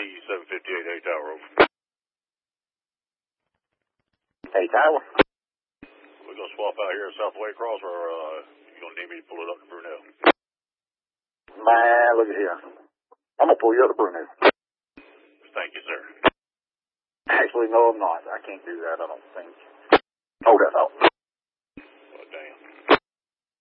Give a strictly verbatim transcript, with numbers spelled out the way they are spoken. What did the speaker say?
seven fifty-eight, A Tower, over. Hey, Tower. We're going to swap out here at South Waycross, or uh, you going to need me to pull it up to Brunel? Man, look at here. I'm going to pull you up to Brunel. Thank you, sir. Actually, no, I'm not. I can't do that, I don't think. Hold that thought.